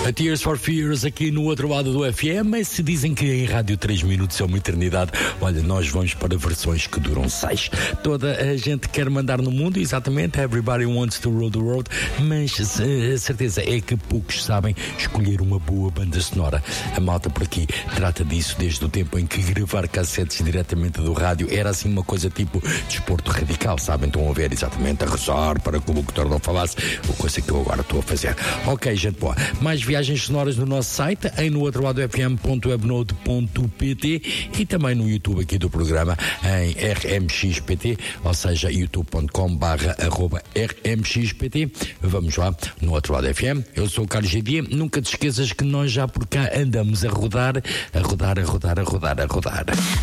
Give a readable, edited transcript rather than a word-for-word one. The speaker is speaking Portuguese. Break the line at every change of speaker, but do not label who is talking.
Tears for Fears aqui no outro lado do FM. Mas se dizem que em rádio 3 minutos é uma eternidade, olha, nós vamos para versões que duram 6. Toda a gente quer mandar no mundo, exatamente, everybody wants to rule the world, mas a certeza é que poucos sabem escolher uma boa banda sonora. A malta por aqui trata disso desde o tempo em que gravar cassetes diretamente do rádio era assim uma coisa tipo desporto radical, sabem? Estão a ver exatamente a rezar para que o locutor não falasse, a coisa que eu agora estou a fazer. Ok, gente boa. Mais viagens sonoras no nosso site, em nootroladofm.webnode.pt e também no YouTube aqui do programa em RMXPT, ou seja, youtube.com/RMXPT. Vamos lá, no outro lado FM. Eu sou o Carlos G. Nunca te esqueças que nós já por cá andamos a rodar.